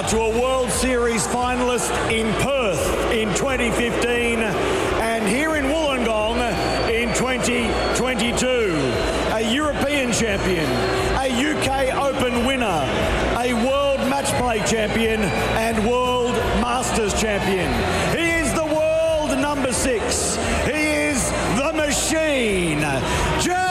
to a World Series finalist in Perth in 2015 and here in Wollongong in 2022. A European champion, a UK Open winner, a World Match Play champion and World Masters champion. He is the world number 6. He is the machine.